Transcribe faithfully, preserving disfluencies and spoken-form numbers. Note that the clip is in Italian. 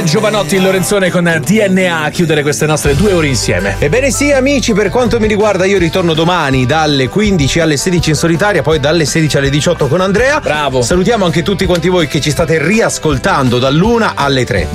Giovanotti e Lorenzone con D N A a chiudere queste nostre due ore insieme. Ebbene sì, amici, per quanto mi riguarda io ritorno domani dalle quindici alle sedici in solitaria, poi dalle sedici alle diciotto con Andrea. Bravo. Salutiamo anche tutti quanti voi che ci state riascoltando dall'una alle tre.